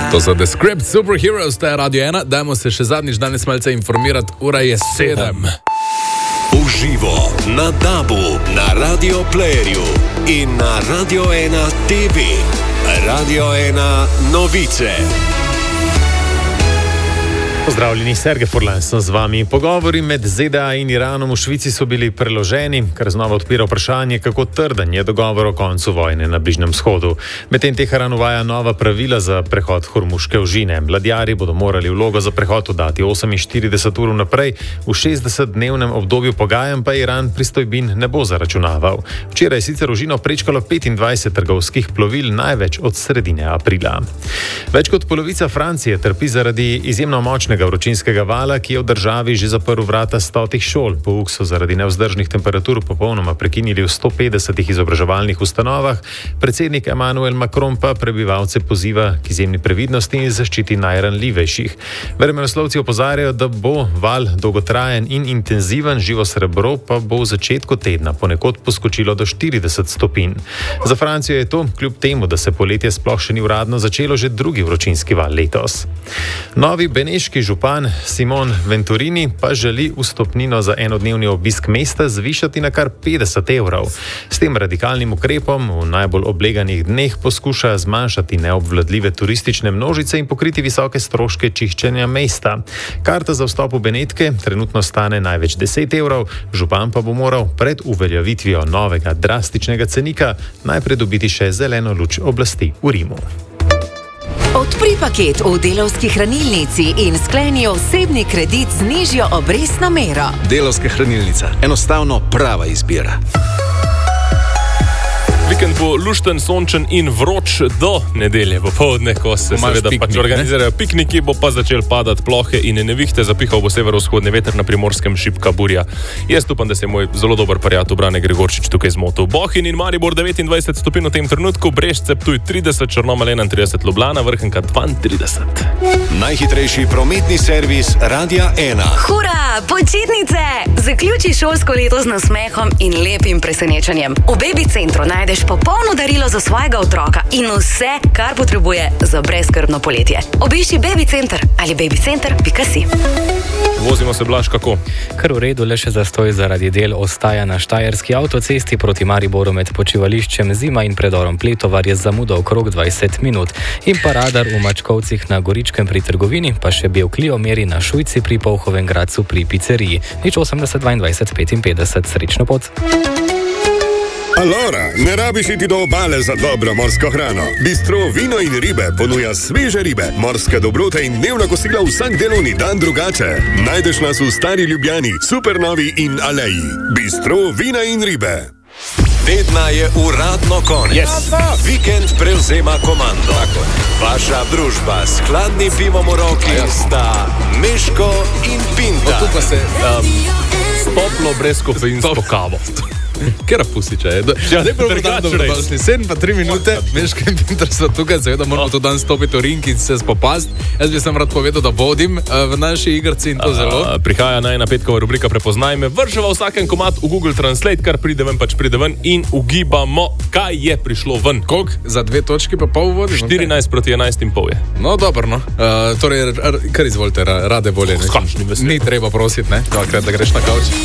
To so The Script Superheroes, to je Radio 1. Dajmo se še zadnjič danes malce informirati, ura je 7. Uživo na DAB-u, na Radio Playerju in na Radio 1 TV. Radio 1 novice. Pozdravljeni, Sergej Furlan sem z vami. Pogovori med ZDA in Iranom v Švici so bili preloženi, kar znova odpira vprašanje, kako trden je dogovor o koncu vojne na Bližnjem vzhodu. Medtem Teheran uvaja nova pravila za prehod Hormuške ožine. Ladjarji bodo morali vlogo za prehod oddati 48 ur naprej, v 60-dnevnem obdobju pogajanj pa Iran pristojbin ne bo zaračunaval. Včeraj je sicer ožino prečkalo 25 trgovskih plovil, največ od sredine aprila. Več kot polovica Francije trpi zaradi izjemno močnega vročinskega vala, ki je v državi že zaprl vrata 100 šol. Pouk so zaradi nevzdržnih temperatur popolnoma prekinili v 150 izobraževalnih ustanovah. Predsednik Emmanuel Macron pa prebivalce poziva k izjemni previdnosti in zaščiti najranljivejših. Vremenoslovci opozarjajo, da bo val dolgotrajen in intenziven, živo srebro pa bo v začetku tedna ponekod poskočilo do 40 stopinj. Za Francijo je to, kljub temu, da se poletje sploh še ni uradno začelo, že drugi vročinski val letos. Novi beneški župan Simon Venturini pa želi vstopnino za enodnevni obisk mesta zvišati na kar 50 evrov. S tem radikalnim ukrepom v najbolj obleganih dneh poskuša zmanjšati neobvladljive turistične množice in pokriti visoke stroške čiščenja mesta. Karta za vstop v Benetke trenutno stane največ 10 evrov, župan pa bo moral pred uveljavitvijo novega drastičnega cenika najprej dobiti še zeleno luč oblasti v Rimu. Odpri paket v Delavski hranilnici in skleni osebni kredit z nižjo obrestno mero. Delavska hranilnica. Enostavno prava izbira. Vikend bo lušten, sončen in vroč do nedelje popoldne, ko se seveda pač organizirajo pikniki, bo pa začel padati plohe in nevihte, zapihal bo severovzhodni veter, na Primorskem šibka burja. Jaz upam, da se je moj zelo dober prijatelj Brane Gregorčič tukaj zmotil. Bohinj in Maribor 29 stopinj v tem trenutku, Brežce, Ptuj 30, Črnomelj 31, Ljubljana, Vrhnika 32. Najhitrejši prometni servis Radia 1. Hura, počitnice! Zaključi šolsko leto z nasmehom in lepim presenečenjem. V Baby Centru najdeš popolno darilo za svojega otroka in vse, kar potrebuje za brezskrbno poletje. Obišči Baby Center ali babycenter.si. Vozimo se, Blaž, kako? Kar v redu, le še zastoj zaradi del ostaja na štajerski avtocesti proti Mariboru med počivališčem Zima in predorom Pletovar je zamuda okrog 20 minut. In pa radar v Mačkovcih na Goričkem pri trgovini, pa še bil Clio meri na Šujci pri Polhovem Gradcu pri pizzeriji. 80 22 55, srečno pot. Alora, ne rabiš iti do obale za dobro morsko hrano. Bistro Vino in ribe ponuja sveže ribe, morske dobrote in dnevna kosila vsak delovni dan drugače. Najdeš nas v Stari Ljubljani, Supernovi in Aleji. Bistro Vina in ribe. Tedna je uradno konec. Vikend prevzema komando. Vaša družba s hladnim pivom v roki sta Meško in Pinta. Tu pa se Toplo brezkofeinsko kavo. Kera pusiča je. Ne bo dobro, 7 pa 3 minute, Meško in Pintar so tukaj, seveda moramo to dan stopiti v ring in se spopast. Jaz bi sem rad povedal, da vodim v naši igrci in to zelo. Prihaja najna petkova rubrika Prepoznaj me, vrževa vsaken komad v Google Translate, kar pride ven, pač pride ven in ugibamo, kaj je prišlo ven. Koliko? Za 2 točke pa pol vodim? 14 proti 11 in pol je. No, dobro, no. Torej, kar izvolite, rade volje. Ni treba prositi, ne? Dvakrat, da greš na kavč.